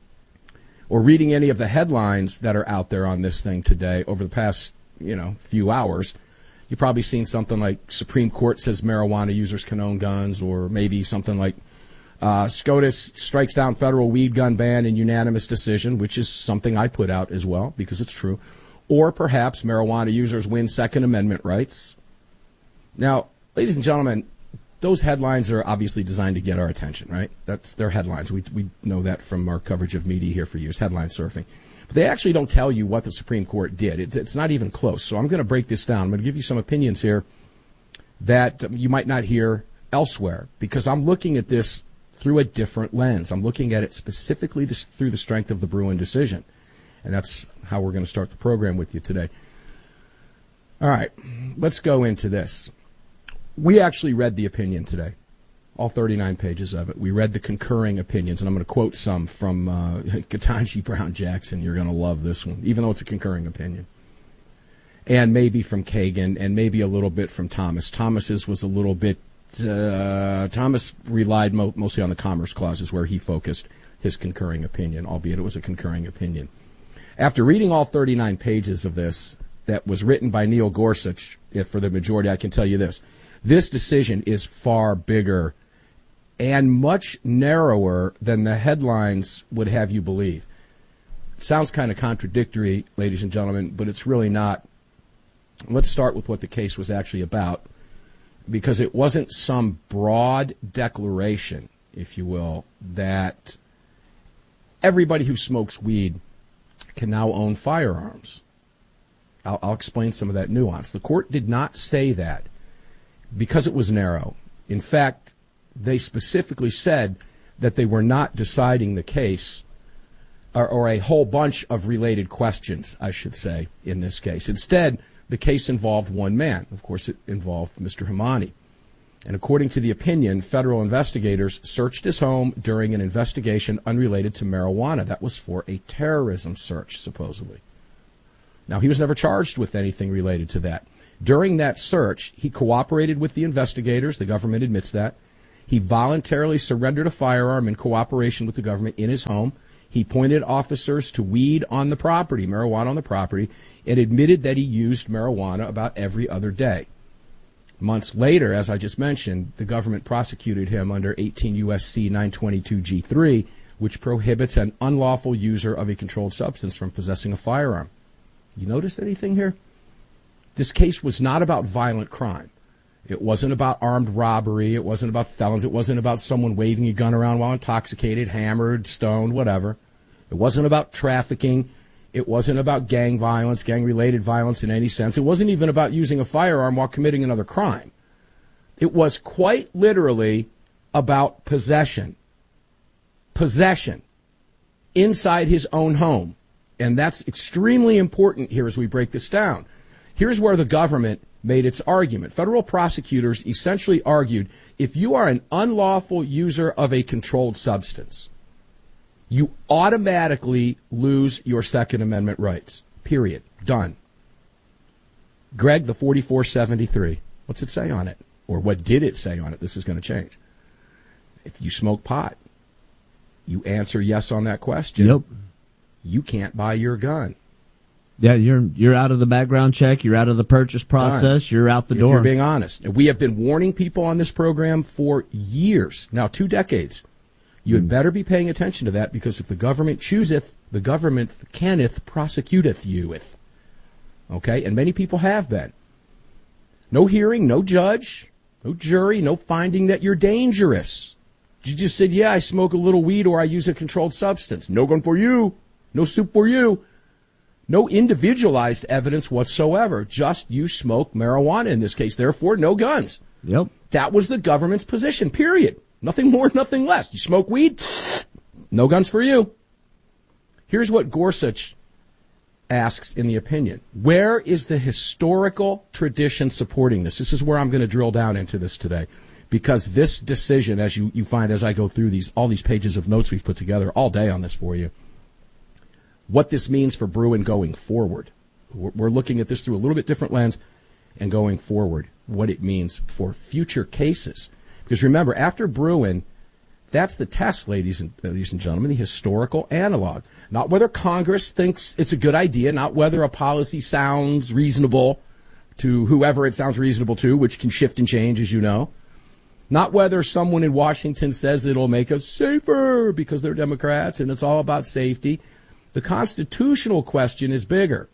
or reading any of the headlines that are out there on this thing today over the past, you know, few hours, you've probably seen something like Supreme Court says marijuana users can own guns, or maybe something like Uh, SCOTUS strikes down federal weed gun ban in unanimous decision, which is something I put out as well because it's true. Or perhaps marijuana users win Second Amendment rights. Now, ladies and gentlemen, those headlines are obviously designed to get our attention, right? That's their headlines. We we know that from our coverage of media here for years, headline surfing. But they actually don't tell you what the Supreme Court did. It, it's not even close. So I'm going to break this down. I'm going to give you some opinions here that you might not hear elsewhere because I'm looking at this through a different lens. I'm looking at it specifically this, through the strength of the Bruen decision. And that's how we're going to start the program with you today. All right, let's go into this. We actually read the opinion today, all thirty-nine pages of it. We read the concurring opinions, and I'm going to quote some from uh, Ketanji Brown Jackson. You're going to love this one, even though it's a concurring opinion. And maybe from Kagan, and maybe a little bit from Thomas. Thomas's was a little bit Uh, Thomas relied mo- mostly on the Commerce Clauses where he focused his concurring opinion, albeit it was a concurring opinion. After reading all thirty-nine pages of this that was written by Neil Gorsuch, if for the majority, I can tell you this. This decision is far bigger and much narrower than the headlines would have you believe. It sounds kind of contradictory, ladies and gentlemen, but it's really not. Let's start with what the case was actually about, because it wasn't some broad declaration, if you will, that everybody who smokes weed can now own firearms. I'll, I'll explain some of that nuance. The court did not say that because it was narrow. In fact, they specifically said that they were not deciding the case or, or a whole bunch of related questions, I should say, in this case. Instead, the case involved one man. Of course, it involved Mister Hamani. And according to the opinion, federal investigators searched his home during an investigation unrelated to marijuana. That was for a terrorism search, supposedly. Now, he was never charged with anything related to that. During that search, he cooperated with the investigators. The government admits that. He voluntarily surrendered a firearm in cooperation with the government in his home. He pointed officers to weed on the property, marijuana on the property, and admitted that he used marijuana about every other day. Months later, as I just mentioned, the government prosecuted him under eighteen U S C nine twenty-two G three, which prohibits an unlawful user of a controlled substance from possessing a firearm. You notice anything here? This case was not about violent crime. It wasn't about armed robbery. It wasn't about felons. It wasn't about someone waving a gun around while intoxicated, hammered, stoned, whatever. It wasn't about trafficking. It wasn't about gang violence, gang-related violence in any sense. It wasn't even about using a firearm while committing another crime. It was quite literally about possession. Possession inside his own home. And that's extremely important here as we break this down. Here's where the government made its argument. Federal prosecutors essentially argued, if you are an unlawful user of a controlled substance, you automatically lose your Second Amendment rights. Period. Done. Greg, the forty-four seventy-three. What's it say on it? Or what did it say on it? This is going to change. If you smoke pot, you answer yes on that question. Yep. You can't buy your gun. Yeah, you're you're out of the background check. You're out of the purchase process. Done. You're out the if door. You're being honest. We have been warning people on this program for years, now two decades. You had better be paying attention to that, because if the government chooseth, the government canneth prosecuteth youeth. Okay? And many people have been. No hearing, no judge, no jury, no finding that you're dangerous. You just said, yeah, I smoke a little weed or I use a controlled substance. No gun for you. No soup for you. No individualized evidence whatsoever. Just you smoke marijuana in this case. Therefore, no guns. Yep. That was the government's position, period. Nothing more, nothing less. You smoke weed, no guns for you. Here's what Gorsuch asks in the opinion. Where is the historical tradition supporting this? This is where I'm going to drill down into this today. Because this decision, as you, you find as I go through these all these pages of notes we've put together all day on this for you, what this means for Bruen going forward. We're looking at this through a little bit different lens and going forward, what it means for future cases. Because remember, after Bruen, that's the test, ladies and, ladies and gentlemen, the historical analog. Not whether Congress thinks it's a good idea, not whether a policy sounds reasonable to whoever it sounds reasonable to, which can shift and change, as you know. Not whether someone in Washington says it'll make us safer because they're Democrats and it's all about safety. The constitutional question is bigger.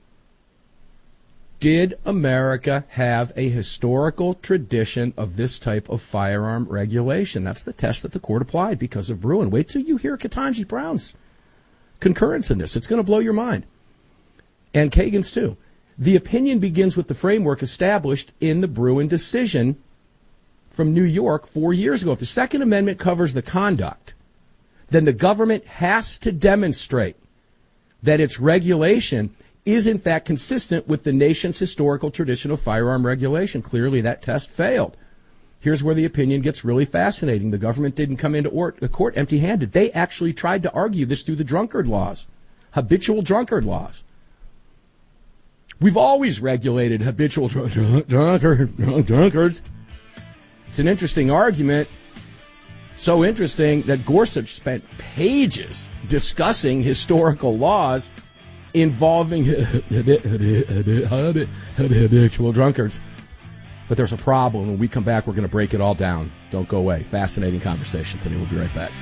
Did America have a historical tradition of this type of firearm regulation? That's the test that the court applied because of Bruen. Wait till you hear Ketanji Brown's concurrence in this. It's going to blow your mind. And Kagan's too. The opinion begins with the framework established in the Bruen decision from New York four years ago. If the Second Amendment covers the conduct, then the government has to demonstrate that its regulation is in fact consistent with the nation's historical tradition of firearm regulation. Clearly that test failed. Here's where the opinion gets really fascinating. The government didn't come into or- the court empty-handed. They actually tried to argue this through the drunkard laws, habitual drunkard laws. We've always regulated habitual dr- dr- drunkard, dr- drunkards. It's an interesting argument. So interesting that Gorsuch spent pages discussing historical laws involving habitual drunkards. But there's a problem. When we come back, we're going to break it all down. Don't go away. Fascinating conversation today. We'll be right back.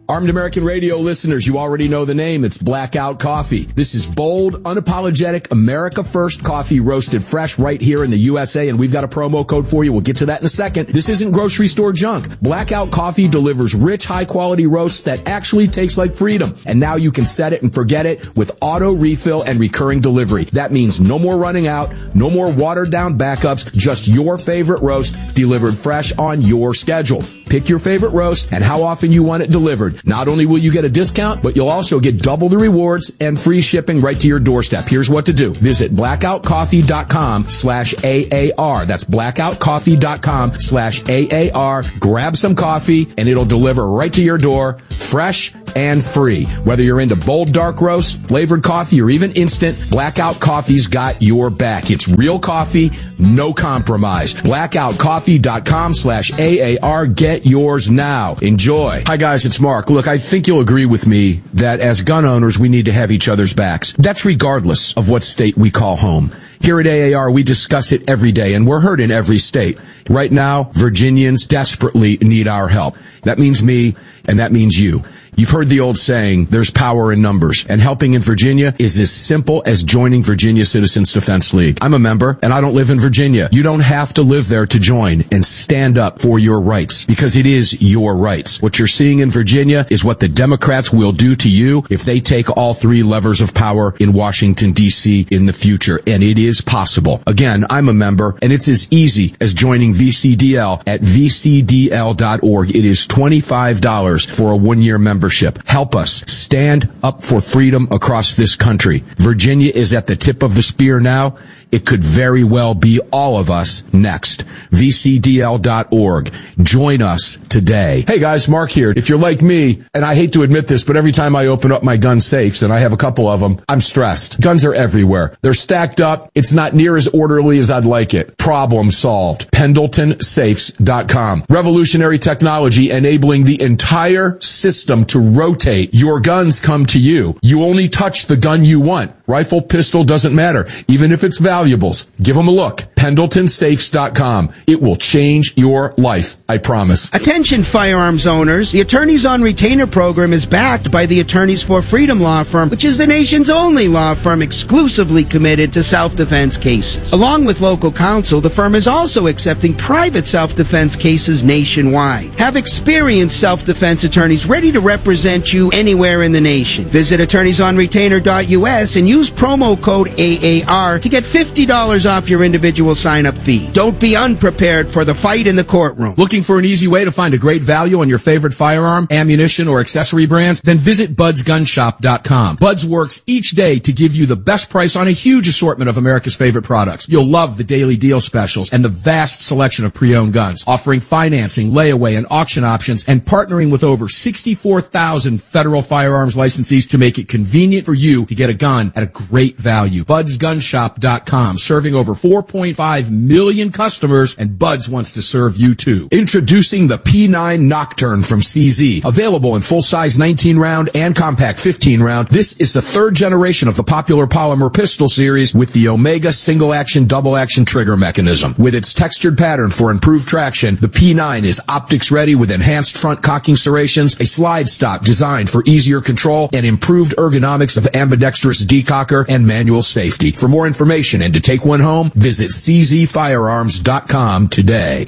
Armed American Radio listeners, you already know the name. It's Blackout Coffee. This is bold, unapologetic, America First coffee roasted fresh right here in the U S A, and we've got a promo code for you. We'll get to that in a second. This isn't grocery store junk. Blackout Coffee delivers rich, high-quality roasts that actually taste like freedom. And now you can set it and forget it with auto refill and recurring delivery. That means no more running out, no more watered-down backups, just your favorite roast delivered fresh on your schedule. Pick your favorite roast and how often you want it delivered. Not only will you get a discount, but you'll also get double the rewards and free shipping right to your doorstep. Here's what to do. Visit blackoutcoffee.com slash AAR. That's blackoutcoffee.com slash AAR. Grab some coffee and it'll deliver right to your door, fresh and free. Whether you're into bold dark roast, flavored coffee, or even instant, Blackout Coffee's got your back. It's real coffee, no compromise. blackoutcoffee.com slash AAR. Get yours now. Enjoy. Hi guys, it's Mark. Look, I think you'll agree with me that as gun owners, we need to have each other's backs. That's regardless of what state we call home. Here at A A R, we discuss it every day, and we're heard in every state. Right now, Virginians desperately need our help. That means me, and that means you. You've heard the old saying, there's power in numbers, and helping in Virginia is as simple as joining Virginia Citizens Defense League. I'm a member, and I don't live in Virginia. You don't have to live there to join and stand up for your rights, because it is your rights. What you're seeing in Virginia is what the Democrats will do to you if they take all three levers of power in Washington, D C in the future, and it is possible. Again, I'm a member, and it's as easy as joining V C D L at v c d l dot org. It is twenty-five dollars for a one-year membership. Help us stand up for freedom across this country. Virginia is at the tip of the spear now. It could very well be all of us next. v c d l dot org. Join us today. Hey guys, Mark here. If you're like me, and I hate to admit this, but every time I open up my gun safes, and I have a couple of them, I'm stressed. Guns are everywhere. They're stacked up. It's not near as orderly as I'd like it. Problem solved. pendleton safes dot com. Revolutionary technology enabling the entire system to rotate. Your guns come to you. You only touch the gun you want. Rifle, pistol, doesn't matter. Even if it's valuables, give them a look. pendleton safes dot com. It will change your life, I promise. Attention firearms owners. The Attorneys on Retainer program is backed by the Attorneys for Freedom law firm, which is the nation's only law firm exclusively committed to self-defense cases. Along with local counsel, the firm is also accepting private self-defense cases nationwide. Have experienced self-defense attorneys ready to represent you anywhere in the nation. Visit attorneys on retainer dot u s and use promo code A A R to get fifty dollars off your individual sign-up fee. Don't be unprepared for the fight in the courtroom. Looking for an easy way to find a great value on your favorite firearm, ammunition, or accessory brands? Then visit buds gun shop dot com. Buds works each day to give you the best price on a huge assortment of America's favorite products. You'll love the daily deal specials and the vast selection of pre-owned guns, offering financing, layaway, and auction options, and partnering with over sixty-four thousand federal firearms licensees to make it convenient for you to get a gun at a great value. buds gun shop dot com, serving over four point five million customers, and Buds wants to serve you too. Introducing the P nine Nocturne from C Z. Available in full-size nineteen round and compact fifteen round, this is the third generation of the popular polymer pistol series with the Omega single-action, double-action trigger mechanism. With its textured pattern for improved traction, the P nine is optics-ready with enhanced front cocking serrations, a slide stop designed for easier control, and improved ergonomics of ambidextrous decocker and manual safety. For more information and to take one home, visit c z firearms dot com today.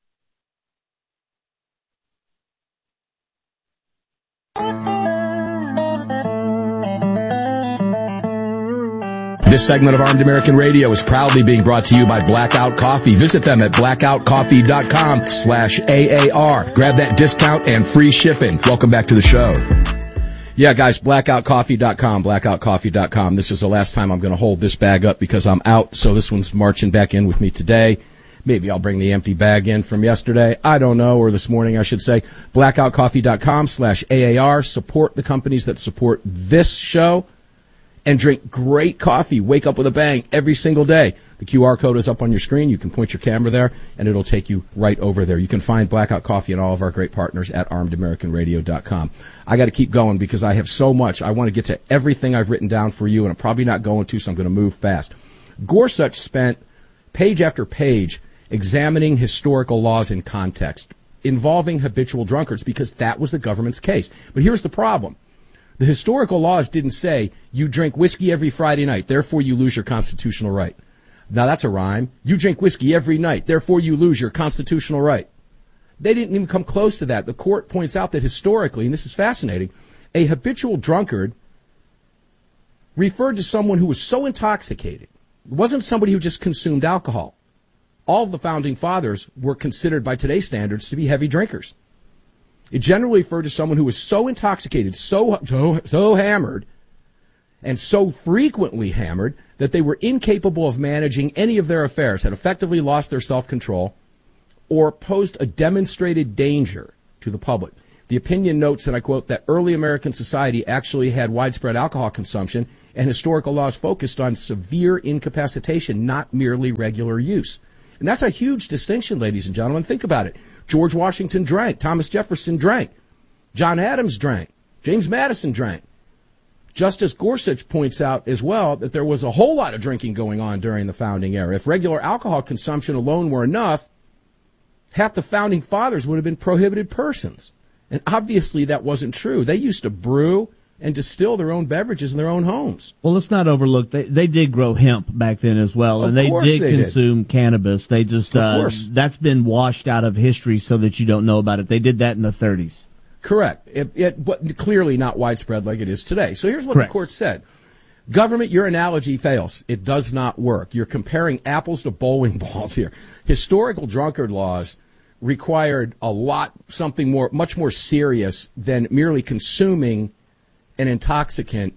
This segment of Armed American Radio is proudly being brought to you by Blackout Coffee. Visit them at blackout coffee dot com slash A A R. Grab that discount and free shipping. Welcome back to the show. Yeah, guys, blackout coffee dot com, blackout coffee dot com. This is the last time I'm going to hold this bag up because I'm out, so this one's marching back in with me today. Maybe I'll bring the empty bag in from yesterday. I don't know, or this morning, I should say. blackout coffee dot com slash A A R. Support the companies that support this show and drink great coffee. Wake up with a bang every single day. The Q R code is up on your screen. You can point your camera there, and it'll take you right over there. You can find Blackout Coffee and all of our great partners at armed american radio dot com. I got to keep going because I have so much. I want to get to everything I've written down for you, and I'm probably not going to, so I'm going to move fast. Gorsuch spent page after page examining historical laws in context. involving habitual drunkards because that was the government's case. But here's the problem. The historical laws didn't say you drink whiskey every Friday night, therefore you lose your constitutional right. Now that's a rhyme. You drink whiskey every night, therefore you lose your constitutional right. They didn't even come close to that. The court points out that historically, and this is fascinating, a habitual drunkard referred to someone who was so intoxicated. It wasn't somebody who just consumed alcohol. All of the founding fathers were considered by today's standards to be heavy drinkers. It generally referred to someone who was so intoxicated, so, so, so hammered, and so frequently hammered that they were incapable of managing any of their affairs, had effectively lost their self-control, or posed a demonstrated danger to the public. The opinion notes, and I quote, that early American society actually had widespread alcohol consumption, and historical laws focused on severe incapacitation, not merely regular use. And that's a huge distinction, ladies and gentlemen. Think about it. George Washington drank. Thomas Jefferson drank. John Adams drank. James Madison drank. Justice Gorsuch points out as well that there was a whole lot of drinking going on during the founding era. If regular alcohol consumption alone were enough, half the founding fathers would have been prohibited persons. And obviously that wasn't true. They used to brew and distill their own beverages in their own homes. Well, let's not overlook, they, they did grow hemp back then as well, Of and they course did they consume did. cannabis. They just, Of uh, course. that's been washed out of history so that you don't know about it. They did that in the thirties. Correct. It, it, but clearly not widespread like it is today. So here's what Correct. the court said. Government, your analogy fails. It does not work. You're comparing apples to bowling balls here. Historical drunkard laws required a lot, something more, much more serious than merely consuming an intoxicant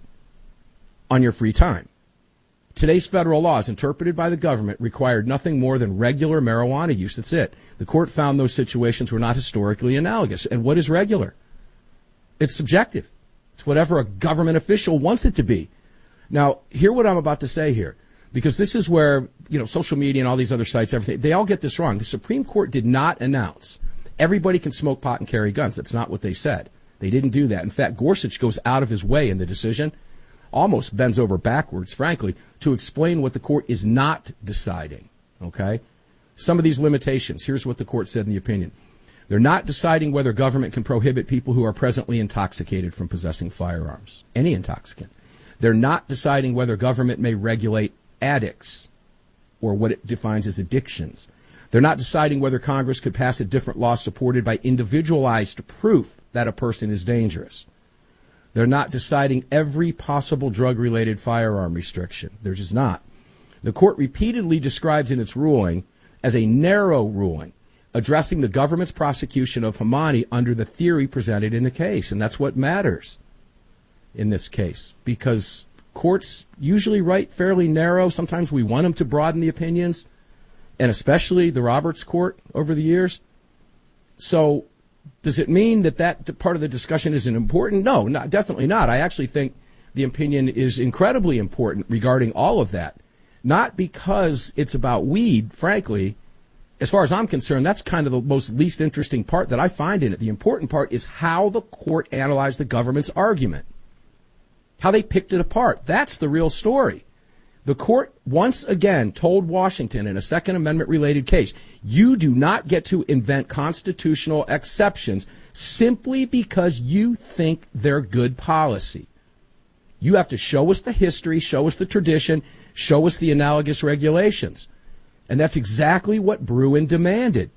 on your free time. Today's federal laws, interpreted by the government, required nothing more than regular marijuana use. That's it. The court found those situations were not historically analogous. And what is regular? It's subjective. It's whatever a government official wants it to be. Now, hear what I'm about to say here, because this is where, you know, social media and all these other sites, everything, they all get this wrong. The Supreme Court did not announce everybody can smoke pot and carry guns. That's not what they said. They didn't do that. In fact, Gorsuch goes out of his way in the decision, almost bends over backwards, frankly, to explain what the court is not deciding. Okay? Some of these limitations. Here's what the court said in the opinion. They're not deciding whether government can prohibit people who are presently intoxicated from possessing firearms. Any intoxicant. They're not deciding whether government may regulate addicts or what it defines as addictions. They're not deciding whether Congress could pass a different law supported by individualized proof that a person is dangerous. They're not deciding every possible drug-related firearm restriction. They're just not. The court repeatedly describes in its ruling as a narrow ruling, addressing the government's prosecution of Hamani under the theory presented in the case. And that's what matters in this case, because courts usually write fairly narrow. Sometimes we want them to broaden the opinions, and especially the Roberts Court over the years. So does it mean that that part of the discussion isn't important? No, not, definitely not. I actually think the opinion is incredibly important regarding all of that. Not because it's about weed, frankly. As far as I'm concerned, that's kind of the most least interesting part that I find in it. The important part is how the court analyzed the government's argument, how they picked it apart. That's the real story. The court once again told Washington in a Second Amendment related case, you do not get to invent constitutional exceptions simply because you think they're good policy. You have to show us the history, show us the tradition, show us the analogous regulations. And that's exactly what Bruen demanded.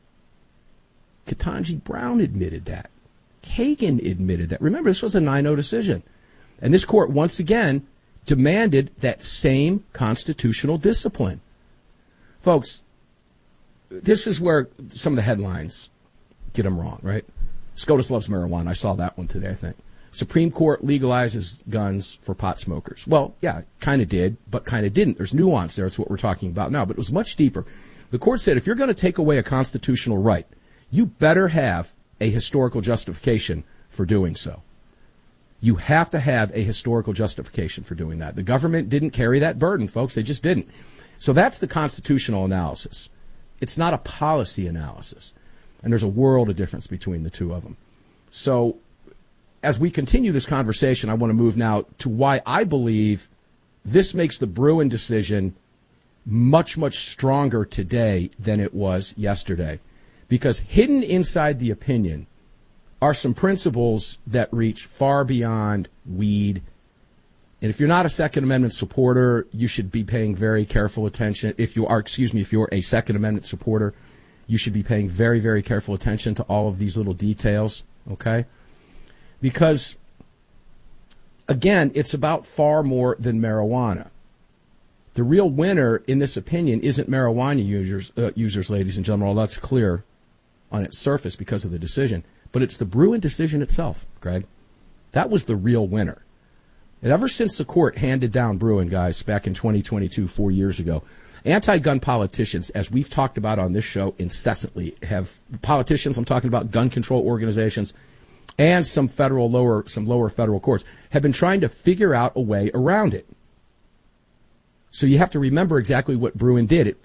Ketanji Brown admitted that. Kagan admitted that. Remember, this was a nine oh decision. And this court once again demanded that same constitutional discipline. Folks, this is where some of the headlines get them wrong, right? SCOTUS loves marijuana. I saw that one today, I think. Supreme Court legalizes guns for pot smokers. Well, yeah, kind of did, but kind of didn't. There's nuance there. It's what we're talking about now, but it was much deeper. The court said if you're going to take away a constitutional right, you better have a historical justification for doing so. You have to have a historical justification for doing that. The government didn't carry that burden, folks. They just didn't. So that's the constitutional analysis. It's not a policy analysis. And there's a world of difference between the two of them. So as we continue this conversation, I want to move now to why I believe this makes the Bruen decision much, much stronger today than it was yesterday. Because hidden inside the opinion are some principles that reach far beyond weed. And if you're not a Second Amendment supporter, you should be paying very careful attention. If you are, excuse me, if you're a Second Amendment supporter, you should be paying very, very careful attention to all of these little details, okay? Because, again, it's about far more than marijuana. The real winner in this opinion isn't marijuana users, uh, users, ladies and gentlemen, although that's clear on its surface because of the decision. But it's the Bruen decision itself, Greg. That was the real winner. And ever since the court handed down Bruen, guys, back in twenty twenty-two, four years ago, anti-gun politicians, as we've talked about on this show incessantly, have politicians, I'm talking about gun control organizations, and some federal lower, some lower federal courts, have been trying to figure out a way around it. So you have to remember exactly what Bruen did. It